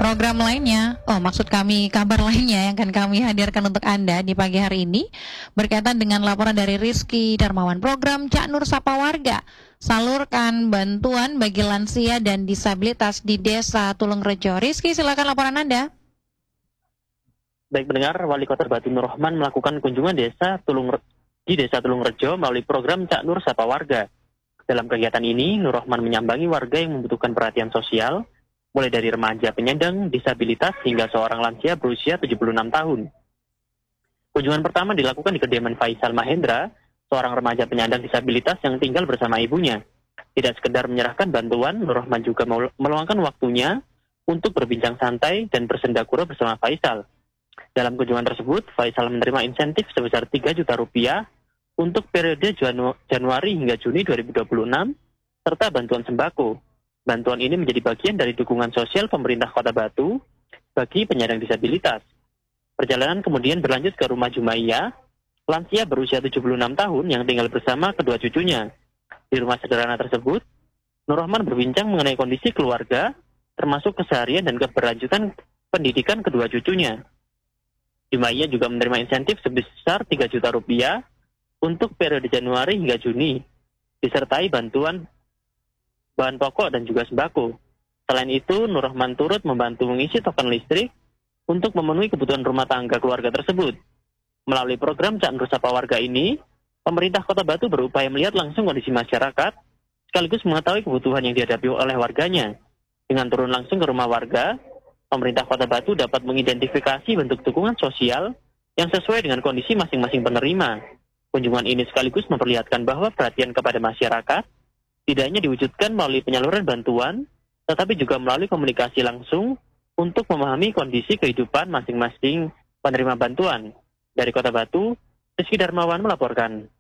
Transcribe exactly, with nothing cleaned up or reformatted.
program lainnya, oh maksud kami kabar lainnya yang akan kami hadirkan untuk Anda di pagi hari ini berkaitan dengan laporan dari Rizky Darmawan, program Cak Nur Sapa Warga, salurkan bantuan bagi lansia dan disabilitas di Desa Tulungrejo. Rizky, silakan laporan Anda. Baik pendengar, Wali Kota Batu Nur Rahman melakukan kunjungan desa Tulung di Desa Tulungrejo melalui program Cak Nur Sapa Warga. Dalam kegiatan ini, Nur Rahman menyambangi warga yang membutuhkan perhatian sosial, mulai dari remaja penyandang disabilitas hingga seorang lansia berusia tujuh puluh enam tahun. Kunjungan pertama dilakukan di kediaman Faisal Mahendra, seorang remaja penyandang disabilitas yang tinggal bersama ibunya. Tidak sekedar menyerahkan bantuan, Nur Rahman juga meluangkan waktunya untuk berbincang santai dan bersendakura bersama Faisal. Dalam kunjungan tersebut, Faisal menerima insentif sebesar tiga juta rupiah untuk periode Janu- Januari hingga Juni dua ribu dua puluh enam, serta bantuan sembako. Bantuan ini menjadi bagian dari dukungan sosial pemerintah Kota Batu bagi penyandang disabilitas. Perjalanan kemudian berlanjut ke rumah Jumaiyah, lansia berusia tujuh puluh enam tahun yang tinggal bersama kedua cucunya. Di rumah sederhana tersebut, Nur Rahman berbincang mengenai kondisi keluarga, termasuk keseharian dan keberlanjutan pendidikan kedua cucunya. Jumaiyah juga menerima insentif sebesar tiga juta rupiah untuk periode Januari hingga Juni, disertai bantuan bahan pokok dan juga sembako. Selain itu, Nur Rahman turut membantu mengisi token listrik untuk memenuhi kebutuhan rumah tangga keluarga tersebut. Melalui program Cak Nur Sapa Warga ini, pemerintah Kota Batu berupaya melihat langsung kondisi masyarakat, sekaligus mengetahui kebutuhan yang dihadapi oleh warganya. Dengan turun langsung ke rumah warga, pemerintah Kota Batu dapat mengidentifikasi bentuk dukungan sosial yang sesuai dengan kondisi masing-masing penerima. Kunjungan ini sekaligus memperlihatkan bahwa perhatian kepada masyarakat tidak hanya diwujudkan melalui penyaluran bantuan, tetapi juga melalui komunikasi langsung untuk memahami kondisi kehidupan masing-masing penerima bantuan. Dari Kota Batu, Rizky Darmawan melaporkan.